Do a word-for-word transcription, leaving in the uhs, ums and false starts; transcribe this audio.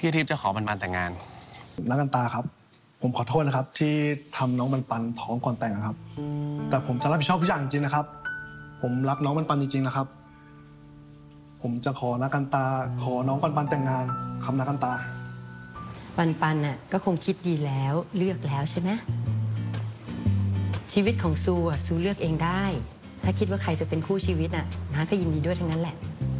พี่ทิพย์จะขอปันปันแต่งงานนักกันตาครับผมขอโทษนะครับที่ทำน้องปันปันท้องก่อนแต่งครับแต่ผมจะรับผิดชอบทุกอย่างจริงๆนะครับผมรักน้องปันปันจริงๆนะครับผมจะขอนักกันตาขอน้องปันปันแต่งงานคำนักกันตาปันปันน่ะก็คงคิดดีแล้วเลือกแล้วใช่ไหมชีวิตของซูอ่ะซูเลือกเองได้ถ้าคิดว่าใครจะเป็นคู่ชีวิตน่ะน้าก็ยินดีด้วยทั้งนั้นแหละ